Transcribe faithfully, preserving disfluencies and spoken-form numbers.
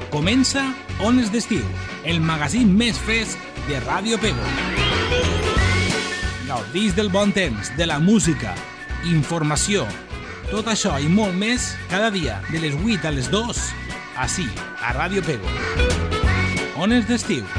Comença Ones d'Estiu, el magazín més fresc de Ràdio Pego. Gaudís del bon temps, de la música, informació, tot això i molt més cada dia de les vuit a les dues, ací, a Ràdio Pego. Ones d'Estiu.